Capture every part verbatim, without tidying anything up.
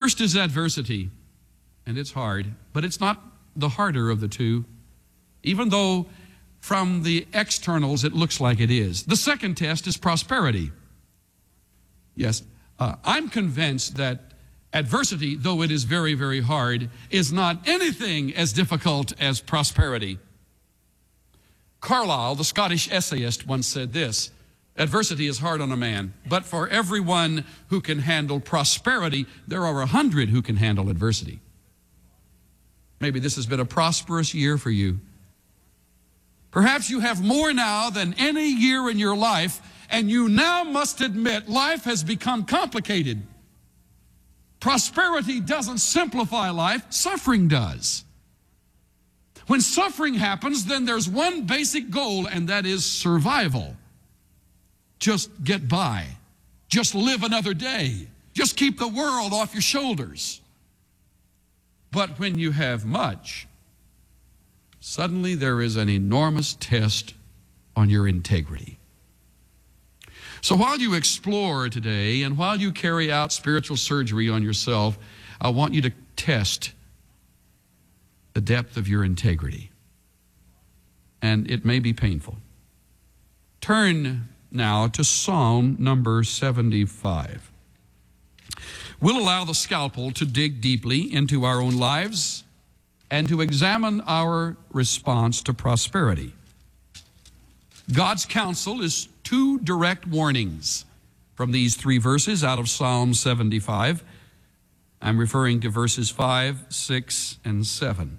first is adversity, and it's hard, but it's not the harder of the two, even though from the externals it looks like it is. The second test is prosperity. Yes, uh, I'm convinced that adversity, though it is very, very hard, is not anything as difficult as prosperity. Carlyle, the Scottish essayist, once said this: adversity is hard on a man, but for everyone who can handle prosperity, there are a hundred who can handle adversity. Maybe this has been a prosperous year for you. Perhaps you have more now than any year in your life, and you now must admit life has become complicated. Prosperity doesn't simplify life, suffering does. When suffering happens, then there's one basic goal, and that is survival. Just get by. Just live another day. Just keep the world off your shoulders. But when you have much, suddenly there is an enormous test on your integrity. So while you explore today and while you carry out spiritual surgery on yourself, I want you to test the depth of your integrity. And it may be painful. Turn now to Psalm number seventy-five. We'll allow the scalpel to dig deeply into our own lives and to examine our response to prosperity. God's counsel is two direct warnings from these three verses out of Psalm seventy-five. I'm referring to verses five, six, and seven.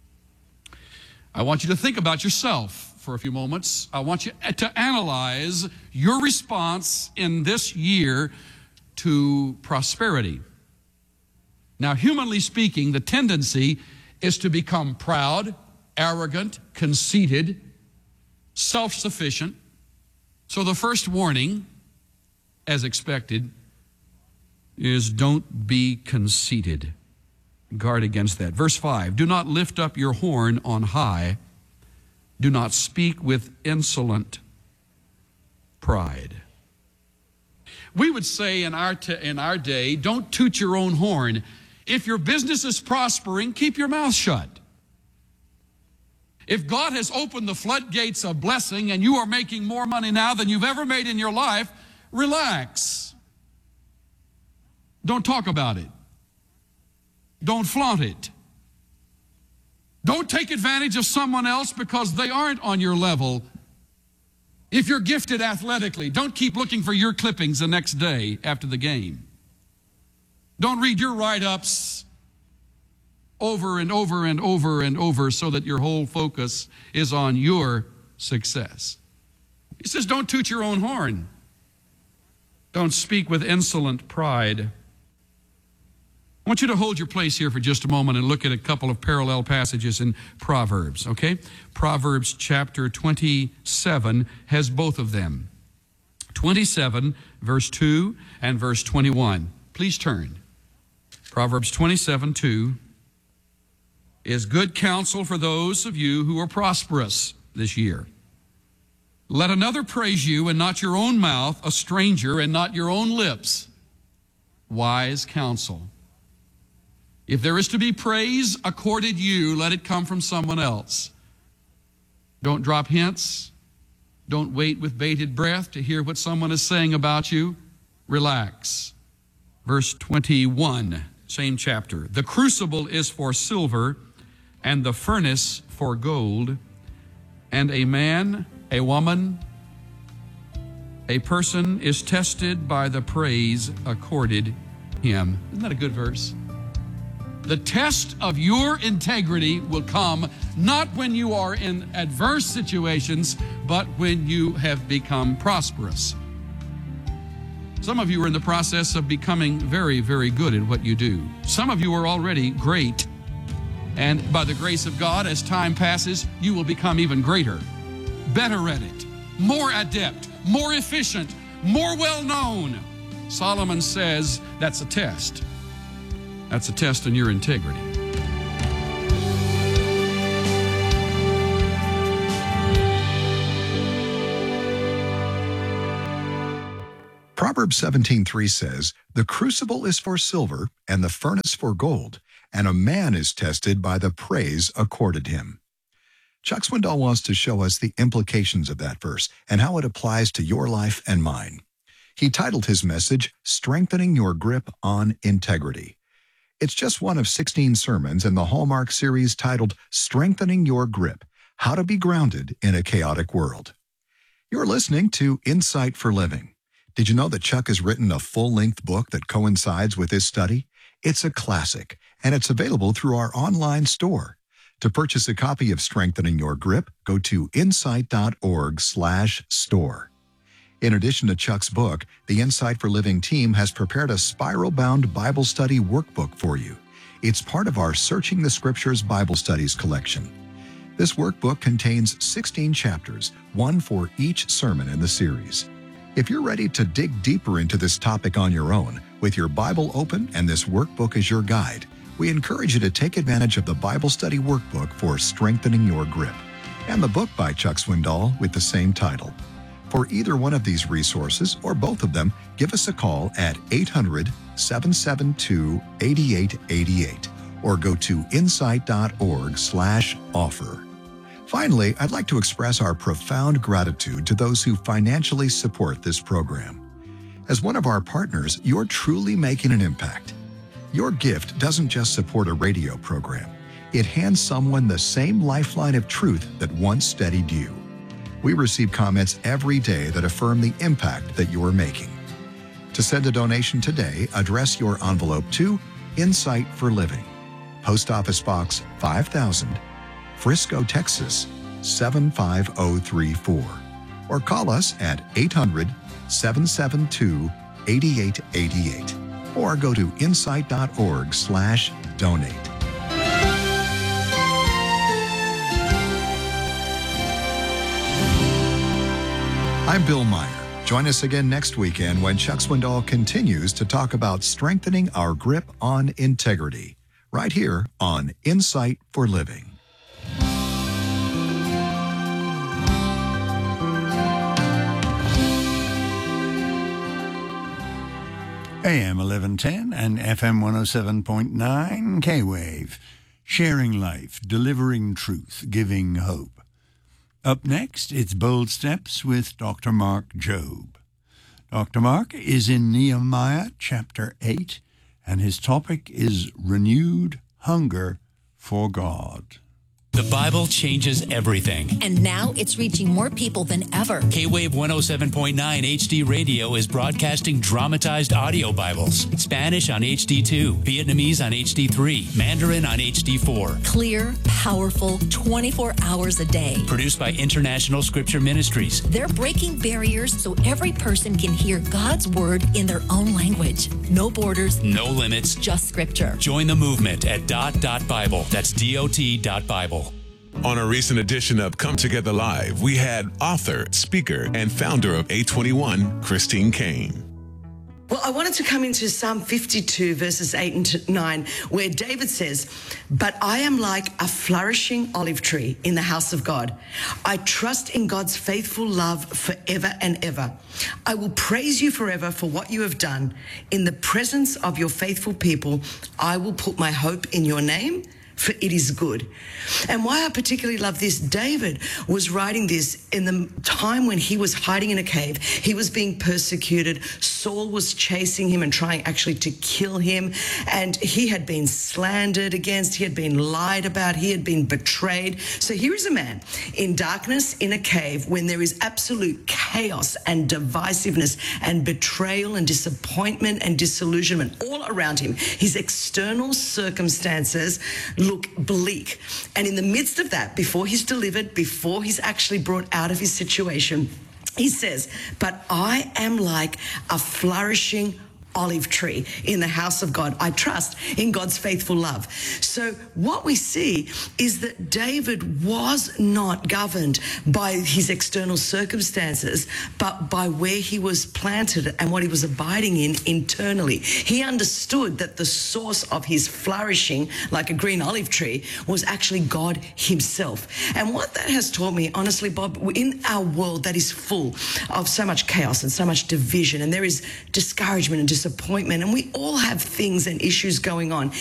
I want you to think about yourself for a few moments. I want you to analyze your response in this year to prosperity. Now, humanly speaking, the tendency is to become proud, arrogant, conceited, self-sufficient. So the first warning, as expected, is don't be conceited. Guard against that. Verse five, do not lift up your horn on high. Do not speak with insolent pride. We would say in our, t- in our day, don't toot your own horn. If your business is prospering, keep your mouth shut. If God has opened the floodgates of blessing and you are making more money now than you've ever made in your life, relax. Don't talk about it. Don't flaunt it. Don't take advantage of someone else because they aren't on your level. If you're gifted athletically, don't keep looking for your clippings the next day after the game. Don't read your write-ups over and over and over and over so that your whole focus is on your success. He says, don't toot your own horn. Don't speak with insolent pride. I want you to hold your place here for just a moment and look at a couple of parallel passages in Proverbs, okay? Proverbs chapter twenty-seven has both of them. twenty-seven, verse two, and verse twenty-one. Please turn. Proverbs twenty-seven, two is good counsel for those of you who are prosperous this year. Let another praise you and not your own mouth, a stranger and not your own lips. Wise counsel. If there is to be praise accorded you, let it come from someone else. Don't drop hints. Don't wait with bated breath to hear what someone is saying about you. Relax. Verse twenty-one, same chapter. The crucible is for silver, and the furnace for gold, and a man, a woman, a person is tested by the praise accorded him. Isn't that a good verse? The test of your integrity will come not when you are in adverse situations, but when you have become prosperous. Some of you are in the process of becoming very, very good at what you do. Some of you are already great. And by the grace of God, as time passes, you will become even greater, better at it, more adept, more efficient, more well-known. Solomon says that's a test. That's a test on your integrity. Proverbs Proverbs seventeen three says, "The crucible is for silver, and the furnace for gold, and a man is tested by the praise accorded him." Chuck Swindoll wants to show us the implications of that verse and how it applies to your life and mine. He titled his message, "Strengthening Your Grip on Integrity." It's just one of sixteen sermons in the Hallmark series titled Strengthening Your Grip, How to Be Grounded in a Chaotic World. You're listening to Insight for Living. Did you know that Chuck has written a full-length book that coincides with this study? It's a classic, and it's available through our online store. To purchase a copy of Strengthening Your Grip, go to insight.org slash store. In addition to Chuck's book, the Insight for Living team has prepared a spiral-bound Bible study workbook for you. It's part of our Searching the Scriptures Bible Studies collection. This workbook contains sixteen chapters, one for each sermon in the series. If you're ready to dig deeper into this topic on your own, with your Bible open and this workbook as your guide, we encourage you to take advantage of the Bible Study Workbook for Strengthening Your Grip, and the book by Chuck Swindoll with the same title. For either one of these resources, or both of them, give us a call at eight hundred, seven seven two, eight eight eight eight or go to insight.org slash offer. Finally, I'd like to express our profound gratitude to those who financially support this program. As one of our partners, you're truly making an impact. Your gift doesn't just support a radio program. It hands someone the same lifeline of truth that once steadied you. We receive comments every day that affirm the impact that you're making. To send a donation today, address your envelope to Insight for Living, Post Office Box five thousand, Frisco, Texas seven five zero three four, or call us at eight hundred, seven seven two, eight eight eight eight. Or go to insight.org slash donate. I'm Bill Meyer. Join us again next weekend when Chuck Swindoll continues to talk about strengthening our grip on integrity, right here on Insight for Living. A M eleven ten and F M one oh seven point nine K-Wave. Sharing life, delivering truth, giving hope. Up next, it's Bold Steps with Doctor Mark Jobe. Doctor Mark is in Nehemiah chapter eight, and his topic is renewed hunger for God. The Bible changes everything. And now it's reaching more people than ever. K-Wave one oh seven point nine H D Radio is broadcasting dramatized audio Bibles. Spanish on H D two, Vietnamese on H D three, Mandarin on H D four. Clear, powerful, twenty-four hours a day. Produced by International Scripture Ministries. They're breaking barriers so every person can hear God's Word in their own language. No borders. No limits. Just Scripture. Join the movement at dot dot Bible. That's D O T dot Bible. On a recent edition of Come Together Live, we had author, speaker, and founder of A twenty-one, Christine Caine. Well, I wanted to come into Psalm fifty-two, verses eight and nine, where David says, "But I am like a flourishing olive tree in the house of God. I trust in God's faithful love forever and ever. I will praise you forever for what you have done. In the presence of your faithful people, I will put my hope in your name, for it is good." And why I particularly love this, David was writing this in the time when he was hiding in a cave. He was being persecuted. Saul was chasing him and trying actually to kill him. And he had been slandered against. He had been lied about. He had been betrayed. So here is a man in darkness in a cave when there is absolute chaos and divisiveness and betrayal and disappointment and disillusionment all around him. His external circumstances look bleak. And in the midst of that, before he's delivered, before he's actually brought out of his situation, he says, "But I am like a flourishing olive tree in the house of God. I trust in God's faithful love. So what we see is that David was not governed by his external circumstances, but by where he was planted and what he was abiding in internally. He understood that the source of his flourishing, like a green olive tree, was actually God himself. And what that has taught me, honestly, Bob, in our world that is full of so much chaos and so much division, and there is discouragement and disappointment, and we all have things and issues going on.